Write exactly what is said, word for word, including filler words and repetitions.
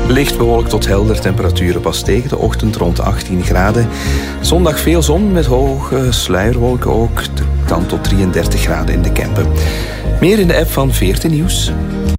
Licht bewolkt tot helder, temperaturen pas tegen de ochtend rond achttien graden. Zondag veel zon met hoge sluierwolken ook. Dan tot drieëndertig graden in de Kempen. Meer in de app van veertien Nieuws.